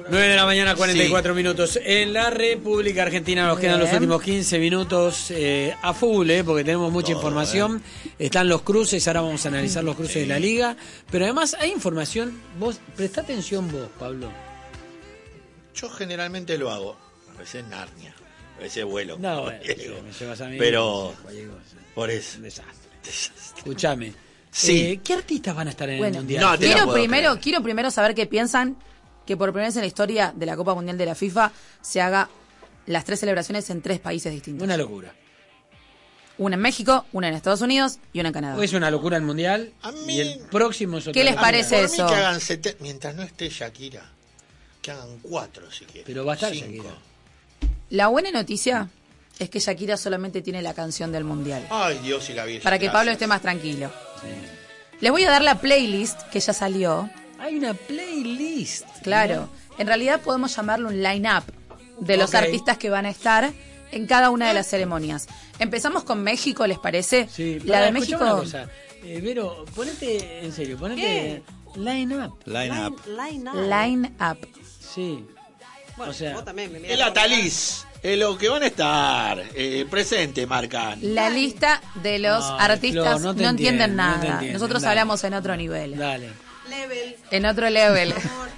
9 de la mañana, 44 minutos. En la República Argentina nos quedan los últimos 15 minutos a full, porque tenemos mucha información. Están los cruces, ahora vamos a analizar los cruces de la Liga. Pero además hay información. Vos, prestá atención vos, Pablo. Yo generalmente lo hago. A veces Narnia, a veces vuelo. No, bueno, me llevas a mí. Pero, por eso. Un desastre. Escuchame. Sí. ¿Qué artistas van a estar en el Mundial? No, quiero primero saber qué piensan que por primera vez en la historia de la Copa Mundial de la FIFA se haga las 3 celebraciones en 3 países distintos. Una locura. Una en México, una en Estados Unidos y una en Canadá. Es una locura el Mundial y el próximo es otro. ¿Qué les parece por mí eso? Que hagan mientras no esté Shakira, que hagan 4 si quieren. Pero va a estar 5. Shakira. La buena noticia es que Shakira solamente tiene la canción del Mundial. Ay, Dios y la Virgen. Para que Pablo esté más tranquilo. Sí. Les voy a dar la playlist que ya salió. Hay una playlist. Claro. ¿No? En realidad podemos llamarlo un line-up de los artistas que van a estar en cada una de las ceremonias. Empezamos con México, ¿les parece? Sí. La de México. Una cosa. Vero, ponete en serio, ponete line-up. Line-up. Sí. Bueno, o sea, vos también me el Ataliz. Lo que van a estar presente marcan la lista de los artistas. Flor, no entienden nada. No te entienden, nosotros dale. hablamos en otro nivel. Dale. En otro level.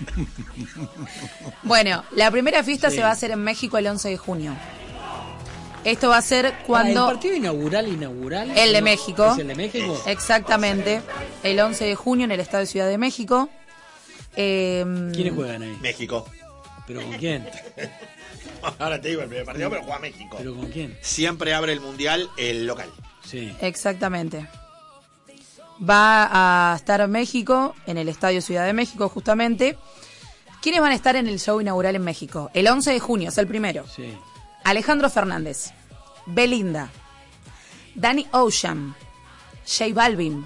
Bueno, la primera fiesta se va a hacer en México el 11 de junio. Esto va a ser cuando... ¿El partido inaugural? El de México. ¿Es el de México? Exactamente. El 11 de junio en el Estadio Ciudad de México. ¿Quiénes juegan ahí? México. ¿Pero con quién? Ahora te digo el primer partido, pero juega México. ¿Pero con quién? Siempre abre el Mundial el local. Sí. Exactamente. Va a estar México en el Estadio Ciudad de México, justamente. ¿Quiénes van a estar en el show inaugural en México? El 11 de junio, es el primero. Sí. Alejandro Fernández, Belinda, Danny Ocean, J Balvin,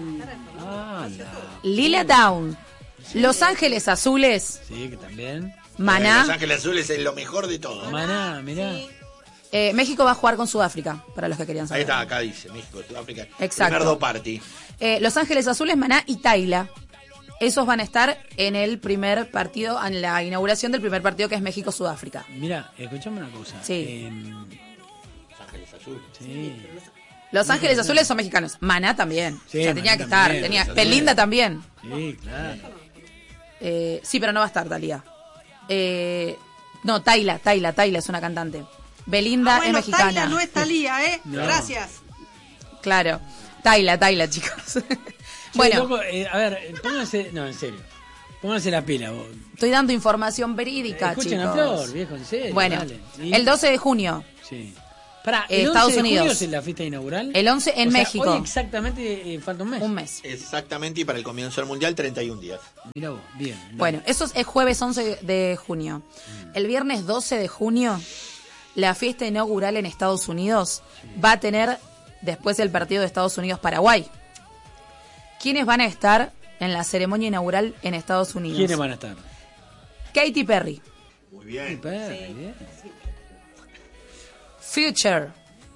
Lila Downs, Los Ángeles Azules. Sí, que también. Maná. Los Ángeles Azules es lo mejor de todo. Maná, mirá. México va a jugar con Sudáfrica, para los que querían saber. Ahí está, acá dice México, Sudáfrica. Exacto. Primer party. Los Ángeles Azules, Maná y Tayla. Esos van a estar en el primer partido, en la inauguración del primer partido que es México-Sudáfrica. Mirá, escuchame una cosa. Sí. Los Ángeles Azules. Sí. Los Ángeles Azules son mexicanos. Maná también. Sí, o sea, tenía Maná que estar. también, Belinda también. Sí, claro. Sí, pero no va a estar Thalía. No, Tayla es una cantante. Belinda es mexicana. Tayla no es Thalía, ¿eh? No. Gracias. Claro. Tayla, chicos. Bueno. Loco, a ver, pónganse... No, en serio. Pónganse la pila, vos. Estoy dando información verídica, Escuchen chicos. a Flor, viejo, en serio. Bueno, dale. ¿Sí? el 12 de junio. Sí. Pará, ¿el Estados 11 de junio Unidos. es la fiesta inaugural? El 11 en México. Hoy exactamente falta un mes. Un mes. Exactamente, y para el comienzo del Mundial, 31 días. Mirá vos, bien. Bueno, eso es jueves 11 de junio. El viernes 12 de junio, la fiesta inaugural en Estados Unidos va a tener después el partido de Estados Unidos-Paraguay. ¿Quiénes van a estar en la ceremonia inaugural en Estados Unidos? ¿Quiénes van a estar? Katy Perry. Muy bien. Bien. Future.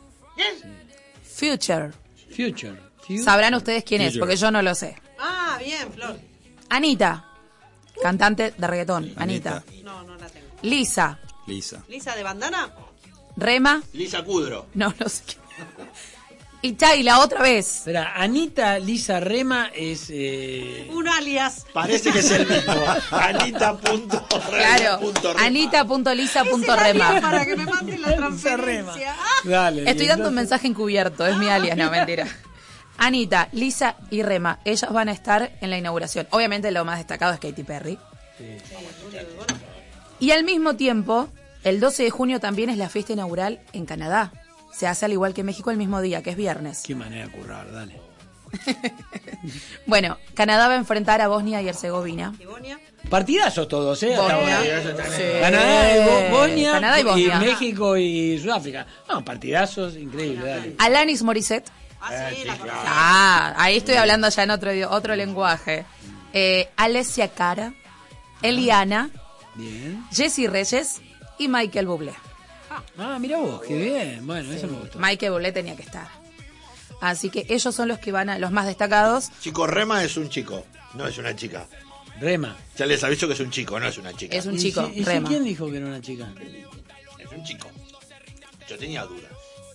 Future. Sabrán ustedes quién es, porque yo no lo sé. Ah, bien, Flor. Anita, cantante de reggaetón. Anita. No la tengo. Lisa. ¿Lisa de bandana? Rema. Lisa Kudrow. No sé quién. Y Tayla, otra vez. Espera, Anita Lisa Rema es... Un alias. Parece que es el mismo. Anita.rema. Claro, Anita.lisa.rema. Para que me manden la transferencia. Dale. Estoy dando un mensaje encubierto, es mi alias, no, mentira. Anita, Lisa y Rema, ellas van a estar en la inauguración. Obviamente lo más destacado es Katy Perry. Sí. Y al mismo tiempo, el 12 de junio también es la fiesta inaugural en Canadá. Se hace al igual que México el mismo día, que es viernes. Qué manera de currar, dale. Bueno, Canadá va a enfrentar a Bosnia y Herzegovina. Partidazos todos, ¿eh? Bosnia. Sí. Canadá y Bosnia. Y México y Sudáfrica. No, partidazos, increíble, dale. Alanis Morissette. Ahí estoy hablando ya en otro lenguaje. Alessia Cara, Eliana, Bien. Jessie Reyes y Michael Bublé. Ah, mira vos, qué bien. Bueno, eso me gustó. Michael Bublé tenía que estar. Así que ellos son los que van a los más destacados. Chico Rema es un chico, no es una chica. Rema. Ya les aviso que es un chico, no es una chica. Es un chico, ¿Y Rema. quién dijo que era una chica? Es un chico. Yo tenía dudas.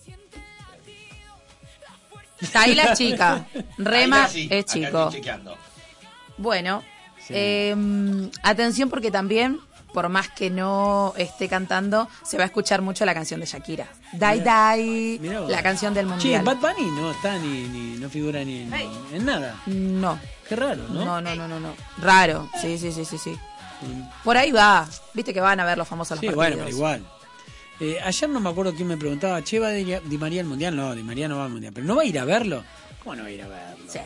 Kaila es chica, Rema Ahí sí, es acá chico. estoy chequeando. Bueno, Sí. atención porque también, por más que no esté cantando, se va a escuchar mucho la canción de Shakira. Dai Dai, Mirá vos. la canción del Che, mundial. Bad Bunny no está no figura ni en nada. No, Qué raro, ¿no? no. Raro, sí. Por ahí va, viste que van a ver los famosos Sí, los bueno, partidos. pero igual. Ayer no me acuerdo quién me preguntaba, che, ¿va Di María al Mundial? No, Di María no va al Mundial. ¿Pero no va a ir a verlo? ¿Cómo no va a ir a verlo? Sí.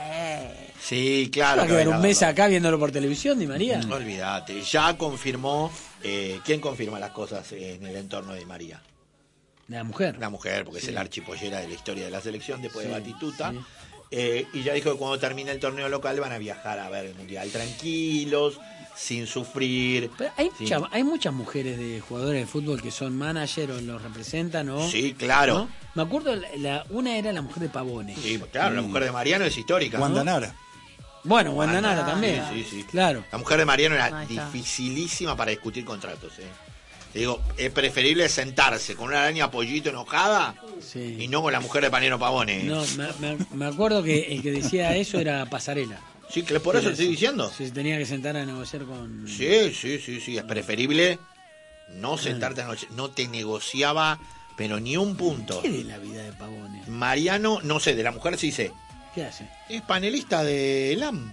Sí, claro. ¿Va a quedar que un mes verlo. acá viéndolo por televisión, Di María? No olvídate, ya confirmó. ¿Quién confirma las cosas en el entorno de María? La mujer. La mujer, porque Sí. es el archipollera de la historia de la selección después Sí, de Batistuta. sí. Y ya dijo que cuando termine el torneo local van a viajar a ver el mundial tranquilos, sin sufrir. Pero hay muchas mujeres de jugadores de fútbol que son manager o los representan, ¿no? Sí, claro. ¿No? Me acuerdo, una era la mujer de Pavone. Sí, claro, la mujer de Mariano es histórica. Wanda ¿no? Nara. Bueno, Guandanara también. Sí. Claro. La mujer de Mariano era Ahí está. dificilísima para discutir contratos. Te digo, es preferible sentarse con una araña pollito enojada Sí. y no con la mujer de Paniero Pavone. No, me acuerdo que el que decía eso era Pasarela. Sí, que por eso estoy diciendo. Se tenía que sentar a negociar con... Sí, es preferible no sentarte a noche. No te negociaba, pero ni un punto. ¿Qué de la vida de Pavone? Mariano, no sé, de la mujer sí sé. ¿Qué hace? Es panelista de LAM.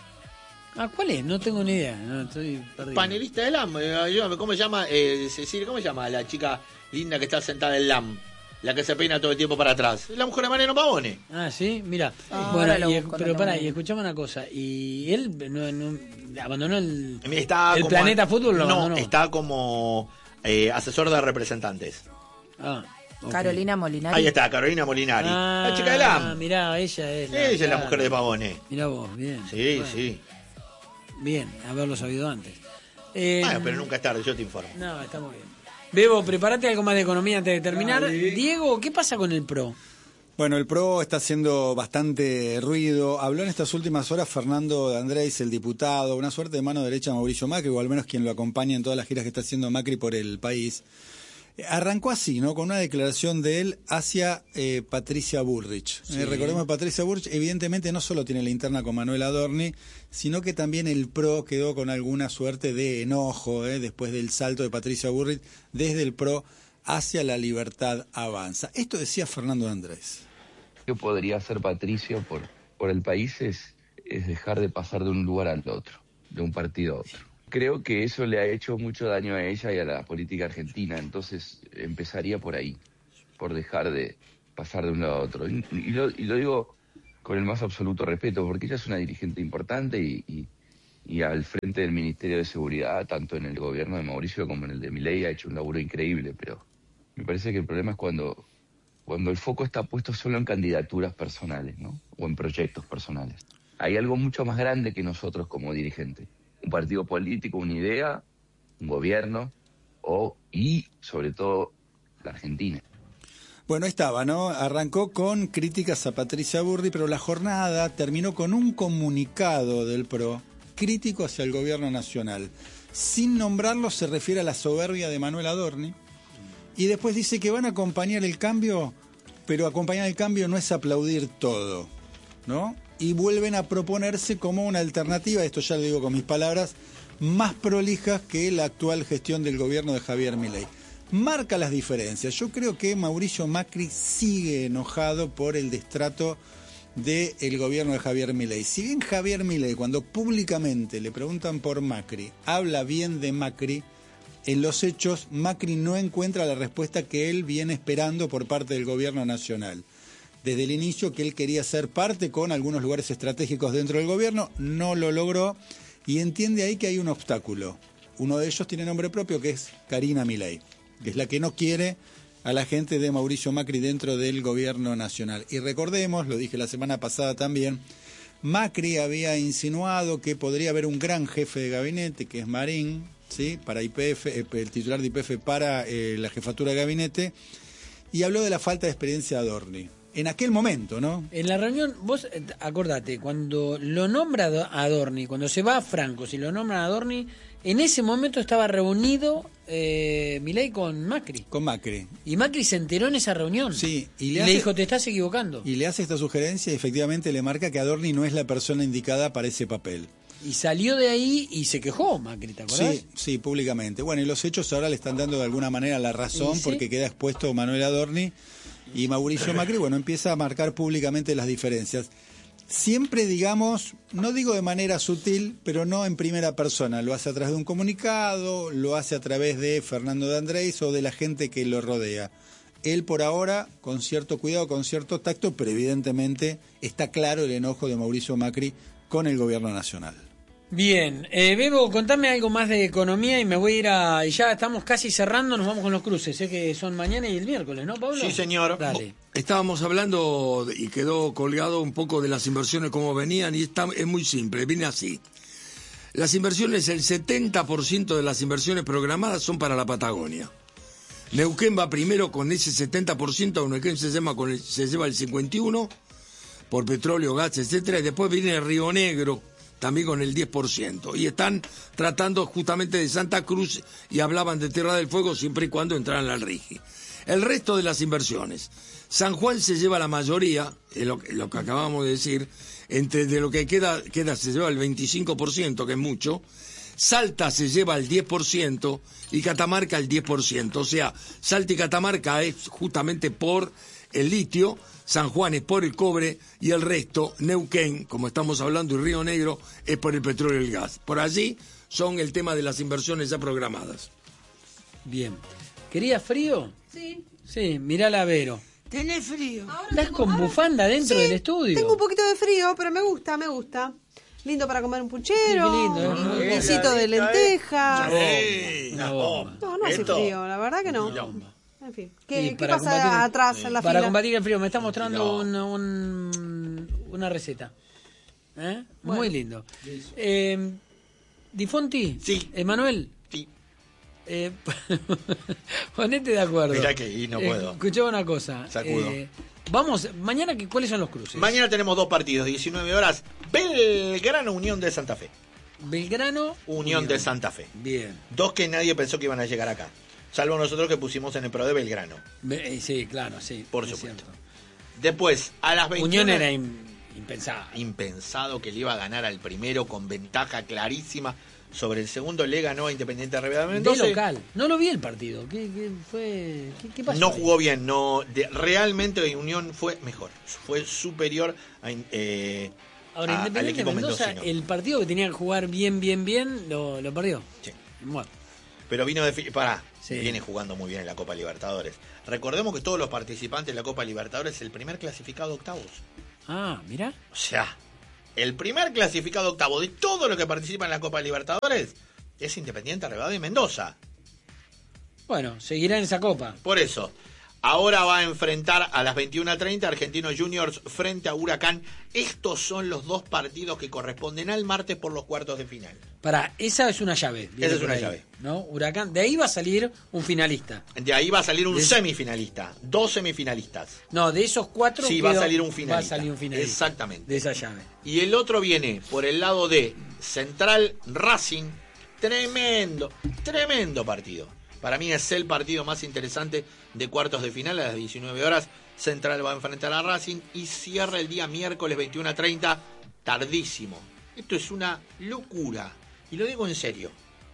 ¿Cuál es? No tengo ni idea. No, estoy perdido. Panelista de LAM. Ayúdame, ¿cómo se llama? Cecilia, ¿cómo se llama la chica linda que está sentada en LAM? La que se peina todo el tiempo para atrás. Es la mujer de Mariano Pavone. Ah, sí, mira. Ahora lo busco, pero no pará, lo- y escuchame una cosa. ¿Y él no abandonó el Está como- Planeta Fútbol? Lo no, abandonó. está como asesor de representantes. Ah, ok. Carolina Molinari. Ahí está, Carolina Molinari. La chica de LAM. Mirá, ella es Ella es la claro. mujer de Pavone. Mirá vos, bien. Sí, Bueno, sí. Bien, haberlo sabido antes. Bueno, pero nunca es tarde, yo te informo. No, está muy bien. Bebo, prepárate algo más de economía antes de terminar. Diego, ¿qué pasa con el PRO? Bueno, el PRO está haciendo bastante ruido. Habló en estas últimas horas Fernando de Andrés, el diputado, una suerte de mano derecha a Mauricio Macri, o al menos quien lo acompaña en todas las giras que está haciendo Macri por el país. Arrancó así, ¿no? Con una declaración de él hacia Patricia Bullrich. Sí. Recordemos que Patricia Bullrich evidentemente no solo tiene la interna con Manuel Adorni, sino que también el PRO quedó con alguna suerte de enojo después del salto de Patricia Bullrich desde el PRO hacia la Libertad Avanza. Esto decía Fernando de Andrés. Que podría hacer Patricio por el país es dejar de pasar de un lugar al otro, de un partido a otro. Creo que eso le ha hecho mucho daño a ella y a la política argentina, entonces empezaría por ahí, por dejar de pasar de un lado a otro. Y lo digo con el más absoluto respeto, porque ella es una dirigente importante y al frente del Ministerio de Seguridad, tanto en el gobierno de Mauricio como en el de Milei, ha hecho un laburo increíble, pero me parece que el problema es cuando el foco está puesto solo en candidaturas personales, ¿no? O en proyectos personales. Hay algo mucho más grande que nosotros como dirigentes. Un partido político, una idea, un gobierno y, sobre todo, la Argentina. Bueno, estaba, ¿no? Arrancó con críticas a Patricia Bullrich, pero la jornada terminó con un comunicado del PRO crítico hacia el gobierno nacional. Sin nombrarlo, se refiere a la soberbia de Manuel Adorni. Y después dice que van a acompañar el cambio, pero acompañar el cambio no es aplaudir todo, ¿no? Y vuelven a proponerse como una alternativa, esto ya lo digo con mis palabras, más prolijas que la actual gestión del gobierno de Javier Milei. Marca las diferencias. Yo creo que Mauricio Macri sigue enojado por el destrato del gobierno de Javier Milei. Si bien Javier Milei, cuando públicamente le preguntan por Macri, habla bien de Macri, en los hechos Macri no encuentra la respuesta que él viene esperando por parte del gobierno nacional. Desde el inicio que él quería ser parte con algunos lugares estratégicos dentro del gobierno, no lo logró y entiende ahí que hay un obstáculo. Uno de ellos tiene nombre propio, que es Karina Milei, que es la que no quiere a la gente de Mauricio Macri dentro del gobierno nacional. Y recordemos, lo dije la semana pasada también, Macri había insinuado que podría haber un gran jefe de gabinete, que es Marín, ¿sí? Para YPF, el titular de YPF para la jefatura de gabinete, y habló de la falta de experiencia de Adorni. en aquel momento, ¿no? En la reunión, vos acordate, cuando lo nombra a Adorni, cuando se va a Franco, si lo nombran a Adorni, en ese momento estaba reunido Milei con Macri. Con Macri. Y Macri se enteró en esa reunión. Sí, y le dijo, te estás equivocando. Y le hace esta sugerencia y efectivamente le marca que Adorni no es la persona indicada para ese papel. Y salió de ahí y se quejó Macri, ¿te acordás? Sí, públicamente. Bueno, y los hechos ahora le están dando de alguna manera la razón, ¿Sí? porque queda expuesto Manuel Adorni y Mauricio Macri, bueno, empieza a marcar públicamente las diferencias. Siempre, digamos, no digo de manera sutil, pero no en primera persona. Lo hace a través de un comunicado, lo hace a través de Fernando de Andrés o de la gente que lo rodea. Él por ahora, con cierto cuidado, con cierto tacto, pero evidentemente está claro el enojo de Mauricio Macri con el gobierno nacional. Bien, Bebo, contame algo más de economía y me voy a ir a... Y ya estamos casi cerrando, nos vamos con los cruces, sé que son mañana y el miércoles, ¿no, Pablo? Sí, señor. Dale. Estábamos hablando y quedó colgado un poco de las inversiones, cómo venían, y es muy simple, viene así. Las inversiones, el 70% de las inversiones programadas son para la Patagonia. Neuquén va primero con ese 70%, Neuquén se lleva el 51% por petróleo, gas, etcétera, y después viene Río Negro, también con el 10%, y están tratando justamente de Santa Cruz y hablaban de Tierra del Fuego siempre y cuando entraran al RIGI. El resto de las inversiones, San Juan se lleva la mayoría, lo que acabamos de decir, de lo que queda se lleva el 25%, que es mucho, Salta se lleva el 10% y Catamarca el 10%, o sea, Salta y Catamarca es justamente por el litio, San Juan es por el cobre y el resto, Neuquén, como estamos hablando, y Río Negro, es por el petróleo y el gas. Por allí son el tema de las inversiones ya programadas. Bien. ¿Querías frío? Sí. Sí, mirá Vero. ¿Tenés frío? ¿Estás con bufanda dentro del estudio? Tengo un poquito de frío, pero me gusta. Lindo para comer un puchero, Sí, qué lindo, un muy guisito de lentejas. Una bomba. No hace frío, la verdad que no. En fin, Y ¿qué para pasa combatir- atrás en la Para fila? combatir el frío, me está mostrando una receta. Muy lindo. Di Fonti, Sí. Emanuel, Sí. ponete de acuerdo. Mirá que y no puedo. Escuchá una cosa. Sacudo. Vamos, mañana, ¿cuáles son los cruces? Mañana tenemos 2 partidos, 19 horas. Belgrano, Unión de Santa Fe. Belgrano, Unión de Santa Fe. Bien. 2 que nadie pensó que iban a llegar acá. Salvo nosotros que pusimos en el pro de Belgrano. Sí, claro, sí. Por es supuesto. cierto. Después, a las 21. Unión era impensable. Impensado que le iba a ganar al primero con ventaja clarísima sobre el segundo. Le ganó a Independiente Rivadavia de De Mendoza. local. No lo vi el partido. ¿Qué pasó? No ahí? jugó bien. Realmente Unión fue mejor. Fue superior Ahora, al Independiente equipo Mendoza, mendocino. el partido que tenía que jugar bien, lo perdió. Sí. Bueno, Pero vino de... Sí. Viene jugando muy bien en la Copa Libertadores. Recordemos que todos los participantes de la Copa Libertadores, el primer clasificado octavos. mira. O sea, el primer clasificado octavo de todo lo que participa en la Copa Libertadores es Independiente Rivadavia de Mendoza. Bueno, seguirá en esa copa. Por eso, ahora va a enfrentar a las 21:30 Argentinos Juniors frente a Huracán. Estos son los 2 partidos que corresponden al martes por los cuartos de final. Esa es una llave. viene Esa es por una ahí, llave. ¿no? Huracán. De ahí va a salir un finalista. De ahí va a salir un semifinalista, 2 semifinalistas. No, de esos 4. Sí, va a salir un finalista. Va a salir un finalista. Exactamente. De esa llave. Y el otro viene por el lado de Central Racing. Tremendo partido. Para mí es el partido más interesante de cuartos de final a las 19 horas. Central va a enfrentar a Racing y cierra el día miércoles 21:30, tardísimo. Esto es una locura. Y lo digo en serio.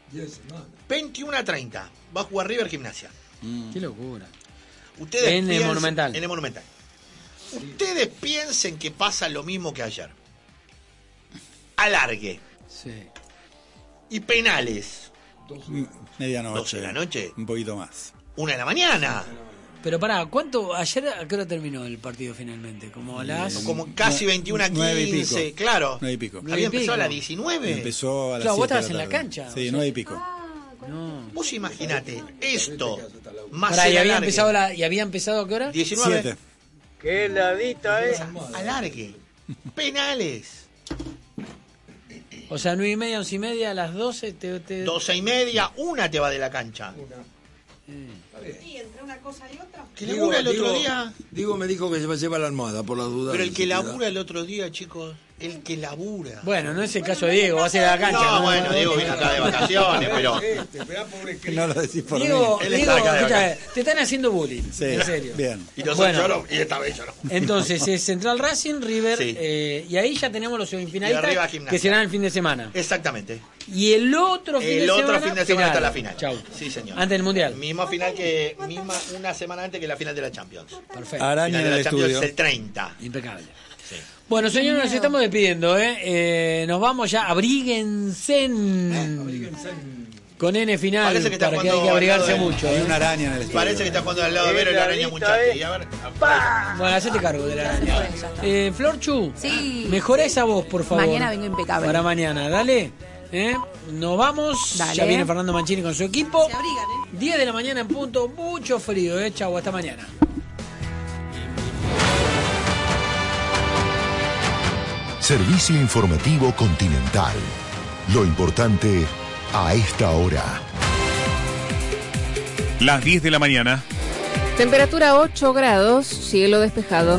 21:30 va a jugar River Gimnasia. Qué locura. Ustedes En el Monumental. En el Monumental. Ustedes piensen que pasa lo mismo que ayer. Alargue. Sí. Y penales. Medianoche. 12 de la noche. Un poquito más. 1 de la mañana. Pero ayer a qué hora terminó el partido finalmente? Como a las... Como casi 21:15. 9 y pico. Claro. 9 y pico. Nueve y Había empezado a las pico. 19. Empezó a las Claro, vos 7 de estabas en la tarde. cancha, Sí, o sea. 9 y pico. No. Vos imaginate esto. Más Pará, el ¿y había alargue. empezado a qué hora? 19. 7. Qué heladita es. Alargue. Penales. O sea, 9:30, 11:30, a las 12 12:30. 1 te va de la cancha. Y entre una cosa y otra. Que labura el otro día. Digo, me dijo que se va a llevar la almohada por las dudas. Pero el que labura el otro día, chicos, el que labura. Bueno, no es el caso de Diego, va a ser a la cancha. No, bueno, Diego viene acá de vacaciones, pero... No lo decís por Diego, mí. Él está acá de escucha, te están haciendo bullying, Sí, en serio. bien. Y nosotros Bueno. yo no, y esta vez yo no. Entonces, es Central Racing, River, Sí. Y ahí ya tenemos los Y arriba semifinalistas Gimnasia. que serán el fin de semana. Exactamente. Y el otro fin de semana está la final. Chau. Sí, señor. Antes del Mundial. Misma una semana antes que la final de la Champions. Perfecto. Araña Final en de el la Champions estudio. el 30. Impecable. Sí. Bueno, señores, nos estamos despidiendo, nos vamos ya, abríguense. Con N final, Parece que está para que hay jugando que abrigarse al lado de- mucho. Hay una araña en el estudio. Parece que está jugando al lado de Vero y la araña Muchachi. Y a ver, Bueno, hacete cargo de la araña. Florchu, Sí. mejora esa voz, por favor. Mañana vengo impecable. Para mañana, dale. Nos vamos. Dale. Ya viene Fernando Mancini con su equipo. Se abrigan, 10 de la mañana en punto. Mucho frío, Chau, hasta mañana. Servicio informativo Continental. Lo importante a esta hora. Las 10 de la mañana. Temperatura 8 grados, cielo despejado.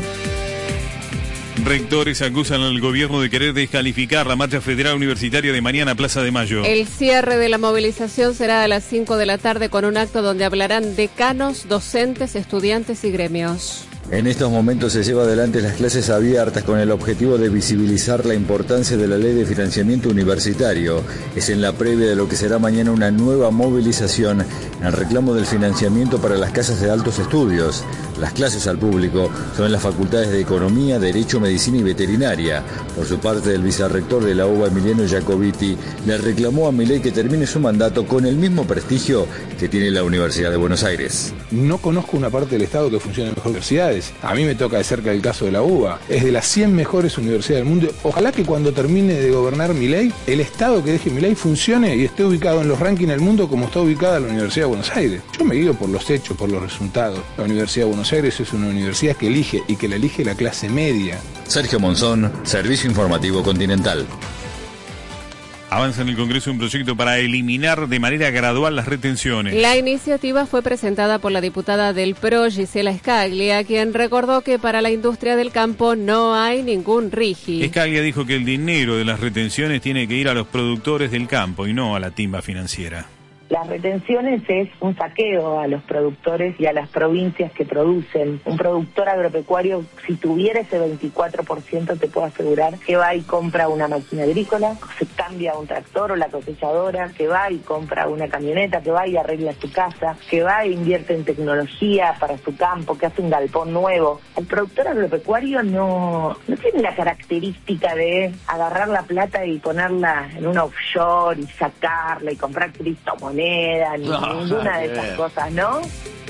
Rectores acusan al gobierno de querer descalificar la marcha federal universitaria de mañana a Plaza de Mayo. El cierre de la movilización será a las 5 de la tarde con un acto donde hablarán decanos, docentes, estudiantes y gremios. En estos momentos se lleva adelante las clases abiertas con el objetivo de visibilizar la importancia de la ley de financiamiento universitario. Es en la previa de lo que será mañana una nueva movilización en reclamo del financiamiento para las casas de altos estudios. Las clases al público son en las facultades de Economía, Derecho, Medicina y Veterinaria. Por su parte, el vicerrector de la UBA, Emiliano Jacobiti, le reclamó a Milei que termine su mandato con el mismo prestigio que tiene la Universidad de Buenos Aires. No conozco una parte del Estado que funcione mejor que universidades. A mí me toca de cerca el caso de la UBA. Es de las 100 mejores universidades del mundo. Ojalá que cuando termine de gobernar Milei, el Estado que deje Milei funcione y esté ubicado en los rankings del mundo como está ubicada la Universidad de Buenos Aires. Yo me guío por los hechos, por los resultados. La Universidad de Buenos Aires es una universidad que elige y que la elige la clase media. Sergio Monzón, Servicio Informativo Continental. Avanza en el Congreso un proyecto para eliminar de manera gradual las retenciones. La iniciativa fue presentada por la diputada del PRO, Gisela Scaglia, quien recordó que para la industria del campo no hay ningún RIGI. Scaglia dijo que el dinero de las retenciones tiene que ir a los productores del campo y no a la timba financiera. Las retenciones es un saqueo a los productores y a las provincias que producen. Un productor agropecuario, si tuviera ese 24%, te puedo asegurar que va y compra una máquina agrícola, se cambia un tractor o la cosechadora, que va y compra una camioneta, que va y arregla su casa, que va e invierte en tecnología para su campo, que hace un galpón nuevo. El productor agropecuario no tiene la característica de agarrar la plata y ponerla en una offshore y sacarla y comprar criptomonedas. Ninguna de esas cosas, ¿no?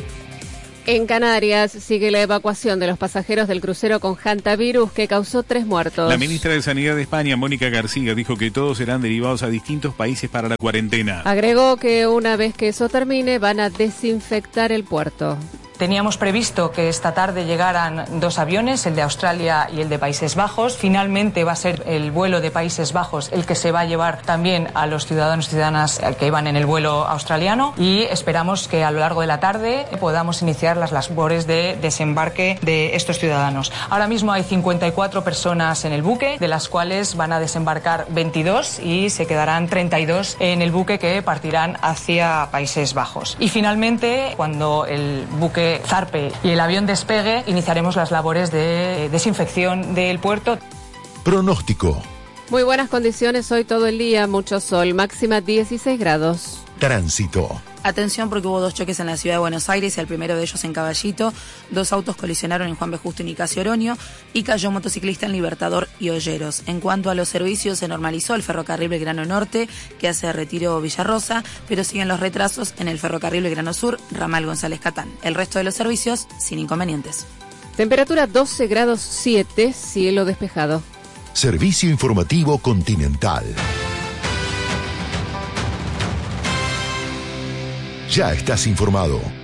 En Canarias sigue la evacuación de los pasajeros del crucero con hantavirus que causó 3 muertos. La ministra de Sanidad de España, Mónica García, dijo que todos serán derivados a distintos países para la cuarentena. Agregó que una vez que eso termine van a desinfectar el puerto. Teníamos previsto que esta tarde llegaran 2 aviones, el de Australia y el de Países Bajos. Finalmente va a ser el vuelo de Países Bajos el que se va a llevar también a los ciudadanos y ciudadanas que iban en el vuelo australiano y esperamos que a lo largo de la tarde podamos iniciar las labores de desembarque de estos ciudadanos. Ahora mismo hay 54 personas en el buque, de las cuales van a desembarcar 22 y se quedarán 32 en el buque que partirán hacia Países Bajos. Y finalmente, cuando el buque zarpe y el avión despegue, iniciaremos las labores de desinfección del puerto. Pronóstico. Muy buenas condiciones hoy todo el día, mucho sol, máxima 16 grados. Tránsito. Atención porque hubo 2 choques en la ciudad de Buenos Aires y el primero de ellos en Caballito. 2 autos colisionaron en Juan B. Justo y Nicasio Oroño y cayó un motociclista en Libertador y Olleros. En cuanto a los servicios, se normalizó el ferrocarril Belgrano Norte, que hace Retiro Villarrosa, pero siguen los retrasos en el ferrocarril Belgrano Sur, ramal González Catán. El resto de los servicios sin inconvenientes. Temperatura 12 grados 7, cielo despejado. Servicio Informativo Continental. Ya estás informado.